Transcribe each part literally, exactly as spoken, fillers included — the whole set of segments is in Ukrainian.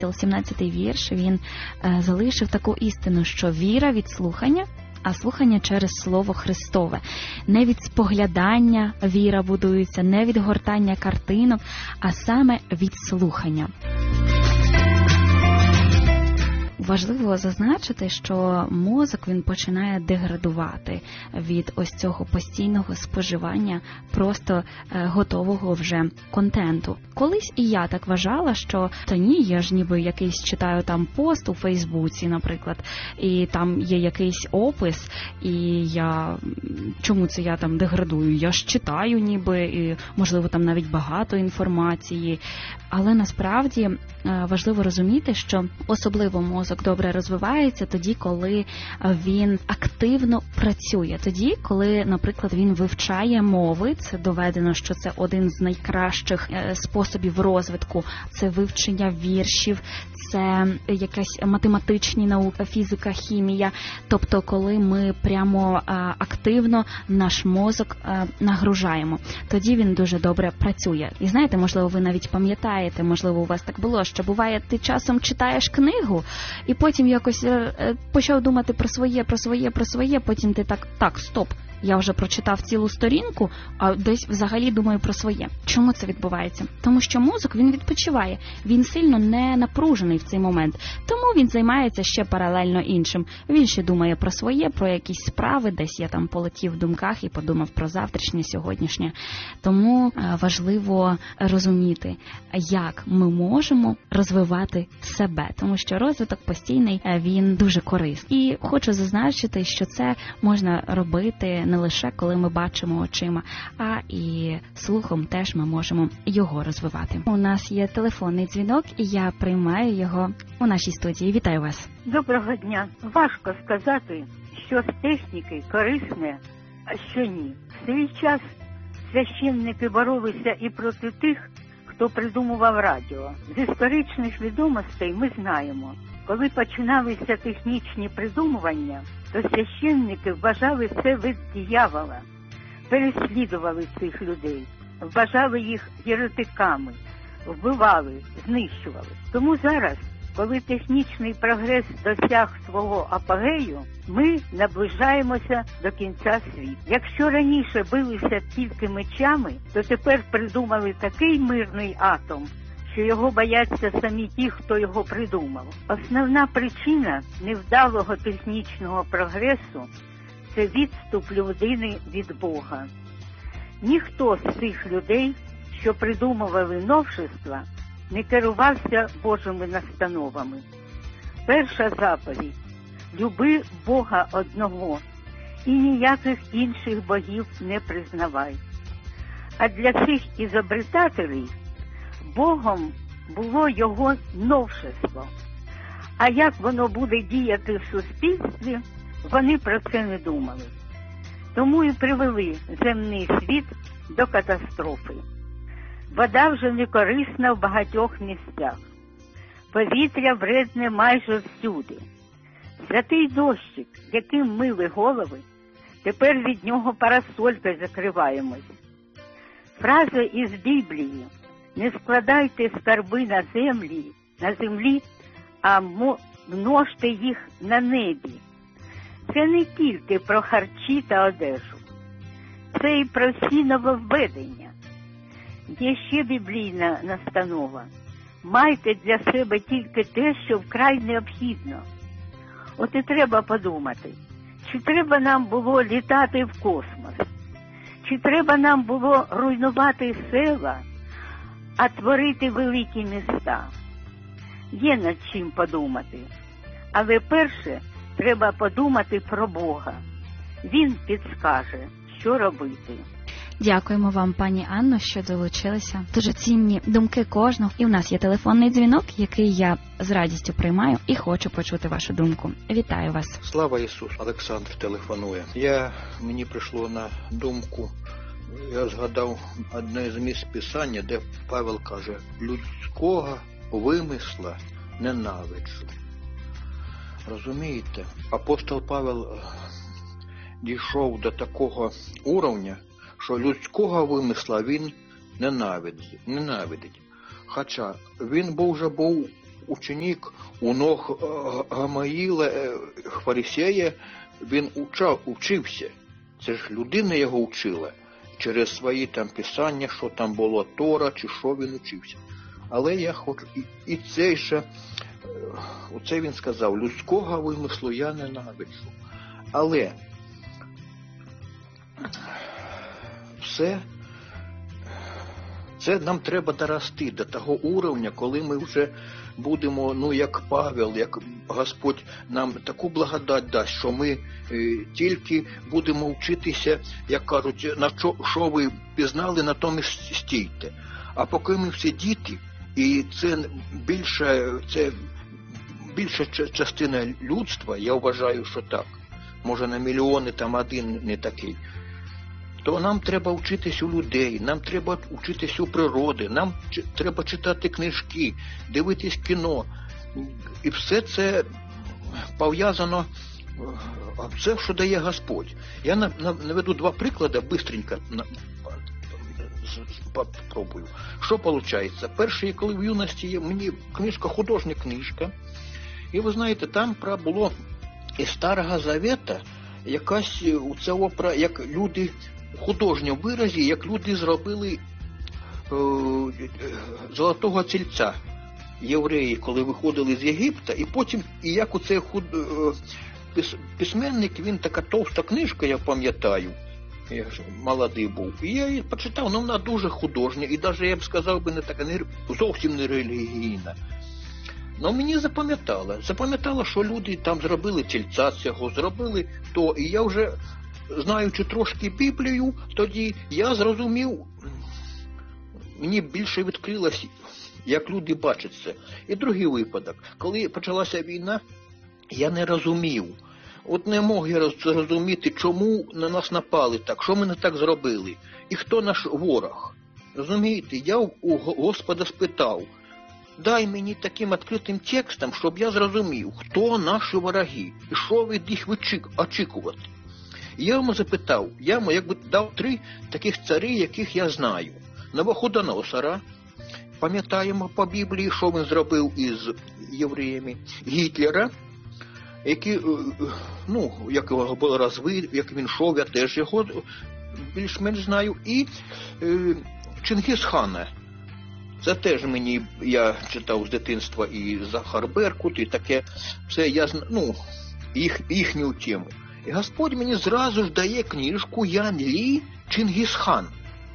сімнадцятий вірш, він залишив таку істину, що віра від слухання, а слухання через Слово Христове. Не від споглядання віра будується, не від гортання картинок, а саме від слухання. Важливо зазначити, що мозок, він починає деградувати від ось цього постійного споживання просто е, готового вже контенту. Колись і я так вважала, що та ні, я ж ніби якийсь читаю там пост у Фейсбуці, наприклад, і там є якийсь опис, і я, чому це я там деградую? Я ж читаю ніби, і можливо там навіть багато інформації, але насправді е, важливо розуміти, що особливо мозок добре розвивається тоді, коли він активно працює. Тоді, коли, наприклад, він вивчає мови, це доведено, що це один з найкращих способів розвитку, це вивчення віршів, це якась математичні науки, фізика, хімія. Тобто, коли ми прямо активно наш мозок нагружаємо, тоді він дуже добре працює. І знаєте, можливо, ви навіть пам'ятаєте, можливо, у вас так було, що буває, ти часом читаєш книгу, і потім якось почав думати про своє, про своє, про своє, потім ти так, так, стоп, я вже прочитав цілу сторінку, а десь взагалі думаю про своє. Чому це відбувається? Тому що мозок, він відпочиває, він сильно не напружений в цей момент, тому він займається ще паралельно іншим. Він ще думає про своє, про якісь справи, десь я там полетів в думках і подумав про завтрашнє, сьогоднішнє. Тому важливо розуміти, як ми можемо розвивати себе, тому що розвиток постійний, він дуже корисний. І хочу зазначити, що це можна робити не лише коли ми бачимо очима, а і слухом теж ми можемо його розвивати. У нас є телефонний дзвінок, і я приймаю його у нашій студії. Вітаю вас. Доброго дня. Важко сказати, що з техніки корисне, а що ні. В свій час священники боролися і проти тих, хто придумував радіо. З історичних відомостей ми знаємо, коли починалися технічні придумування, то священники вважали це вид диявола, переслідували цих людей, вважали їх єретиками, вбивали, знищували. Тому зараз, коли технічний прогрес досяг свого апогею, ми наближаємося до кінця світу. Якщо раніше билися тільки мечами, то тепер придумали такий мирний атом, що його бояться самі ті, хто його придумав. Основна причина невдалого технічного прогресу – це відступ людини від Бога. Ніхто з цих людей, що придумували новшества, не керувався Божими настановами. Перша заповідь – люби Бога одного і ніяких інших богів не признавай. А для цих ізобретателей Богом було його новшество. А як воно буде діяти в суспільстві, вони про це не думали. Тому і привели земний світ до катастрофи. Вода вже не корисна в багатьох місцях. Повітря вредне майже всюди. Святий дощик, яким мили голови, тепер від нього парасолькою закриваємось. Фраза із Біблії «Не складайте скарби на землі, на землі, а множте їх на небі». Це не тільки про харчі та одежу. Це і про всі нововведення. Є ще біблійна настанова. Майте для себе тільки те, що вкрай необхідно. От і треба подумати, чи треба нам було літати в космос, чи треба нам було руйнувати села, а творити великі міста. Є над чим подумати. Але перше треба подумати про Бога. Він підскаже, що робити. Дякуємо вам, пані Анно, що долучилися. Дуже цінні думки кожного. І в нас є телефонний дзвінок, який я з радістю приймаю і хочу почути вашу думку. Вітаю вас. Слава Ісусу. Олександр телефонує. Я, мені прийшло на думку, я згадав одне з місць Писання, де Павел каже: людського вимисла ненавиджу. Розумієте? Апостол Павел дійшов до такого уровня, що людського вимисла він ненавидить. ненавидить. Хоча він був вже був ученик у ног Гамаїла, фарисея, він учав, учився. Це ж людина його учила. Через свої там писання, що там було Тора, чи що він учився. Але я хочу, і, і це ще, оце він сказав, людського вимислу я ненавиджу. Але все, це нам треба дорости до того уровня, коли ми вже будемо, ну, як Павел, як Господь нам таку благодать дасть, що ми е, тільки будемо вчитися, як кажуть, на що, що ви пізнали, на тому стійте. А поки ми всі діти, і це більша, це більша частина людства, я вважаю, що так, може на мільйони там один не такий, то нам треба вчитись у людей, нам треба вчитись у природи, нам ч- треба читати книжки, дивитись кіно. І все це пов'язано, все, що дає Господь. Я наведу два приклади, бистренько попробую. Що виходить? Перший, коли в юності є мені книжка, художня книжка, і ви знаєте, там про було із Старого Завета якась у цього, як люди в художньому виразі, як люди зробили е, золотого тільця, євреї, коли виходили з Єгипта, і потім, і як оцей худ, е, пис, письменник, він така товста книжка, я пам'ятаю, я ж молодий був, і я її почитав, ну вона дуже художня, і навіть, я б сказав, би не така, не, зовсім не релігійна. Ну, мені запам'ятало, запам'ятало, що люди там зробили тільця цього, зробили то, і я вже, знаючи трошки Біблію, тоді я зрозумів, мені більше відкрилось, як люди бачать це. І другий випадок, коли почалася війна, я не розумів, от не мог я зрозуміти, чому на нас напали так, що ми не так зробили, і хто наш ворог. Розумієте, я у Господа спитав, дай мені таким відкритим текстом, щоб я зрозумів, хто наші вороги, і що від їх очікувати. Я йому запитав, я йому якби дав три таких цари, яких я знаю. Навуходоносора, пам'ятаємо по Біблії, що він зробив із євреями, Гітлера, який, ну, як його було розвив, як він йшов, я теж його більш-менш знаю, і е, Чингісхана. Це теж мені, я читав з дитинства і Захар Беркут, і таке, все я знаю, ну, їх, їхню тему. І Господь мені зразу ж дає книжку Ян Лі «Чингісхан».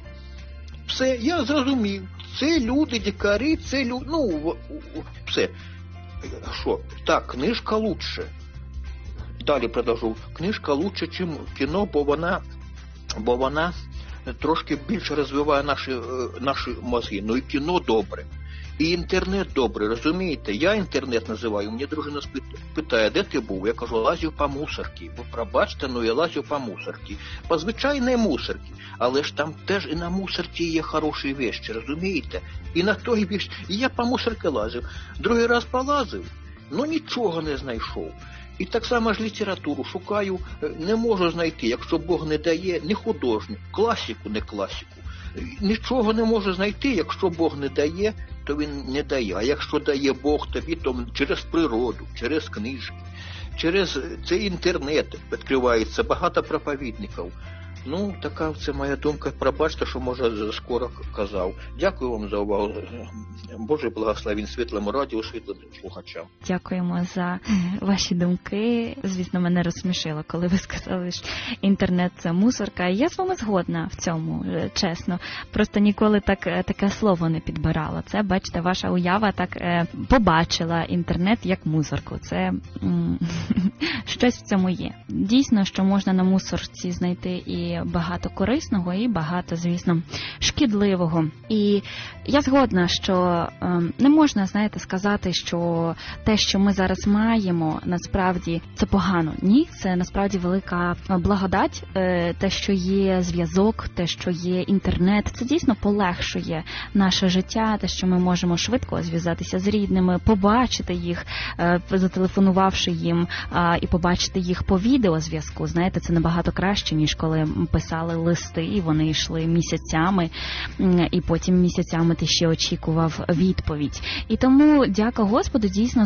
Все, я зрозумів. Це люди, дикарі, це люди, ну, все. Що? Так, книжка лучше. Далі продовжу. Книжка лучше, ніж кіно, бо вона, бо вона трошки більше розвиває наші, наші мозги. Ну і кіно добре. І інтернет добре, розумієте? Я інтернет називаю, мені дружина питає, де ти був? Я кажу, лазю по мусорці. Ви пробачте, ну я лазю по мусорці. По звичайній мусорці. Але ж там теж і на мусорці є хороші вещі, розумієте? І на той вещі. І я по мусорці лазив. Другий раз полазив, ну нічого не знайшов. І так само ж літературу шукаю, не можу знайти, якщо Бог не дає, не художню, класику, не класику. Нічого не можу знайти, якщо Бог не дає, то він не дає. А якщо дає Бог тобі, то через природу, через книжки, через цей інтернет відкривається багато проповідників. Ну, така це моя думка. Пробачте, що, може, скоро казав. Дякую вам за увагу. Боже благословень світлому радіо, світлим слухачам. Дякуємо за ваші думки. Звісно, мене розсмішило, коли ви сказали, що інтернет – це мусорка. Я з вами згодна в цьому, чесно. Просто ніколи так, таке слово не підбирала. Це, бачите, ваша уява так побачила інтернет як мусорку. Це м- щось в цьому є. Дійсно, що можна на мусорці знайти і багато корисного, і багато, звісно, шкідливого. І я згодна, що е, не можна, знаєте, сказати, що те, що ми зараз маємо, насправді це погано. Ні, це насправді велика благодать. Е, те, що є зв'язок, те, що є інтернет, це дійсно полегшує наше життя, те, що ми можемо швидко зв'язатися з рідними, побачити їх, е, зателефонувавши їм, е, і побачити їх по відеозв'язку. Знаєте, це набагато краще, ніж коли писали листи, і вони йшли місяцями, і потім місяцями ти ще очікував відповідь. І тому, дяка Господу, дійсно